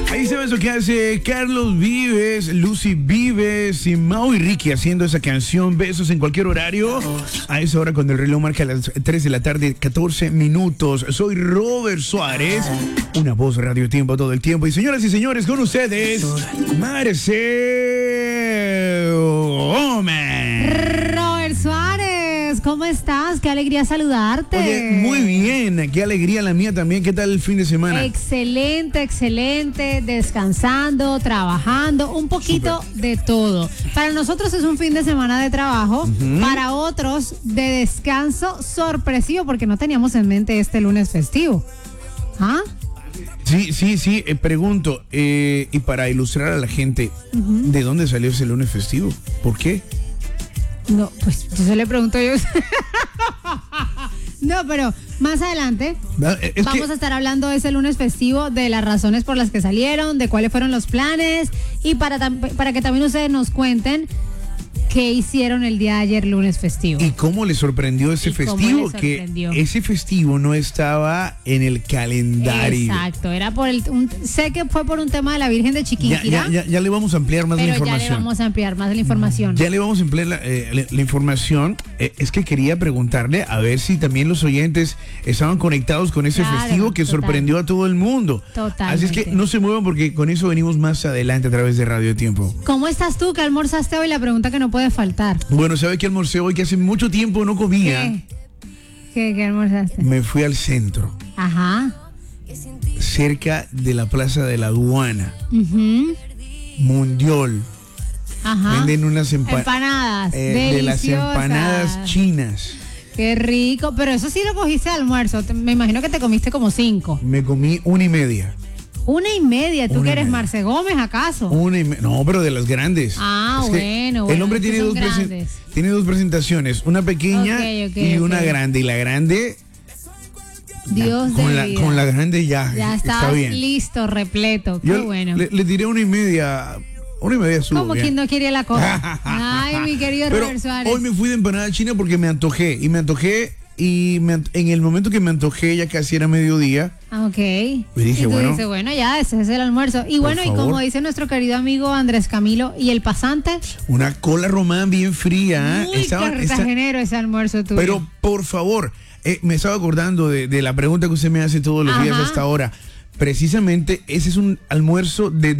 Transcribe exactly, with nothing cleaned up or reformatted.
Ahí sabes lo que hace Carlos Vives, Lucy Vives y Mau y Ricky haciendo esa canción Besos en cualquier horario. A esa hora cuando el reloj marca las tres de la tarde, catorce minutos. Soy Robert Suárez, una voz Radio Tiempo todo el tiempo. Y señoras y señores, con ustedes, Marcel Gómez. Robert Suárez, ¿cómo estás? Qué alegría saludarte. Oye, muy bien, qué alegría la mía también. ¿Qué tal el fin de semana? Excelente, excelente, descansando, trabajando, un poquito Super. de todo. Para nosotros es un fin de semana de trabajo, uh-huh. Para otros de descanso sorpresivo, porque no teníamos en mente este lunes festivo. ¿Ah? Sí, sí, sí, eh, pregunto, eh, y para ilustrar a la gente, uh-huh. ¿de dónde salió ese lunes festivo? ¿Por qué? No, pues yo se le pregunto yo. No, pero más adelante es vamos que... a estar hablando ese lunes festivo de las razones por las que salieron, de cuáles fueron los planes y para, para que también ustedes nos cuenten qué hicieron el día de ayer lunes festivo. ¿Y cómo les sorprendió ese festivo? Sorprendió? Que ese festivo no estaba en el calendario. Exacto, era por el un, sé que fue por un tema de la Virgen de Chiquinquirá. Ya, ya, ya, ya le vamos a ampliar más pero la información. Ya le vamos a ampliar más la información. Ya le vamos a ampliar la, eh, la, la información. Eh, es que quería preguntarle a ver si también los oyentes estaban conectados con ese claro, festivo que total. sorprendió a todo el mundo. Totalmente. Así es que no se muevan porque con eso venimos más adelante a través de Radio Tiempo. ¿Cómo estás tú? ¿Qué almorzaste hoy? La pregunta que no puede faltar. Bueno, ¿sabe qué almorcé hoy? Que hace mucho tiempo no comía. ¿Qué? ¿Qué, qué almorzaste? Me fui al centro. Ajá. Cerca de la Plaza de la Aduana. Uh-huh. Mundial. Ajá. Venden unas empa- empanadas. Eh, de las empanadas chinas. Qué rico. Pero eso sí lo cogiste de almuerzo. Me imagino que te comiste como cinco. Me comí una y media. Una y media, ¿tú una que eres Marce Gómez acaso? Una y me- no, pero de las grandes. Ah, es bueno, bueno. El hombre tiene dos, presen- tiene dos presentaciones, una pequeña okay, okay, y una okay. grande. Y la grande, Dios con, de la, vida. con la grande ya, ya está bien. Listo, repleto, qué Yo bueno. Le, le diré una y media, una y media subo. Como quien no quiere la cosa. Ay, mi querido pero Robert Suárez. Hoy me fui de empanada china porque me antojé, y me antojé... Y me, en el momento que me antojé, ya casi era mediodía. Ah, ok. Y dije, y tú bueno. dices, bueno, ya, ese es el almuerzo. Y bueno, favor. Y como dice nuestro querido amigo Andrés Camilo, ¿y el pasante? Una cola román bien fría. Muy estaba, cartagenero ese almuerzo tuyo. Pero, por favor, eh, me estaba acordando de, de la pregunta que usted me hace todos los Ajá. días hasta ahora. Precisamente, ese es un almuerzo de